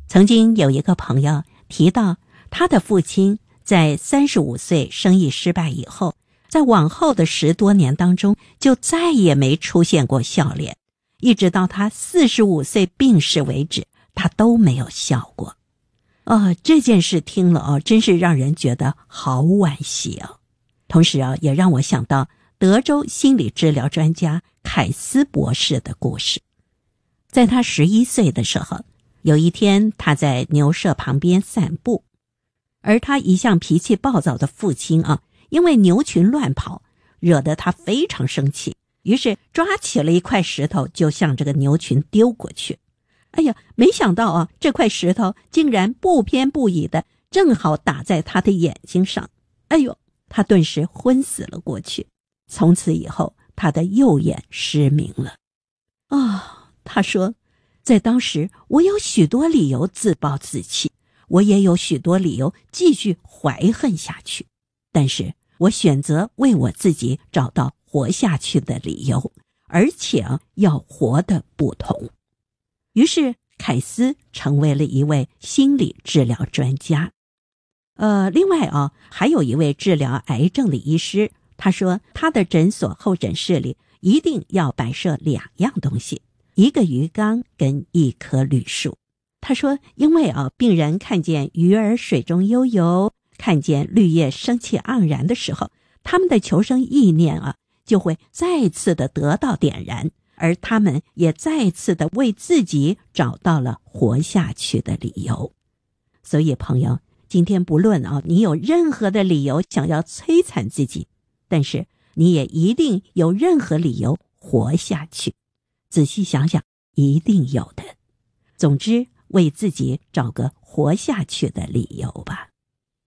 曾经有一个朋友提到，他的父亲在35岁生意失败以后，在往后的10多年当中就再也没出现过笑脸，一直到他45岁病逝为止，他都没有笑过。这件事听了真是让人觉得好惋惜同时也让我想到德州心理治疗专家凯斯博士的故事。在他11岁的时候，有一天他在牛舍旁边散步，而他一向脾气暴躁的父亲因为牛群乱跑，惹得他非常生气，于是抓起了一块石头就向这个牛群丢过去。没想到这块石头竟然不偏不倚的正好打在他的眼睛上。他顿时昏死了过去。从此以后，他的右眼失明了。他说，在当时我有许多理由自暴自弃，我也有许多理由继续怀恨下去，但是我选择为我自己找到活下去的理由，而且要活得不同。于是凯斯成为了一位心理治疗专家。另外还有一位治疗癌症的医师，他说他的诊所候诊室里一定要摆设2样东西，一个鱼缸跟一棵绿树。他说因为病人看见鱼儿水中悠游，看见绿叶生气盎然的时候，他们的求生意念就会再次的得到点燃，而他们也再次的为自己找到了活下去的理由。所以朋友，今天不论你有任何的理由想要摧残自己，但是你也一定有任何理由活下去。仔细想想，一定有的。总之，为自己找个活下去的理由吧。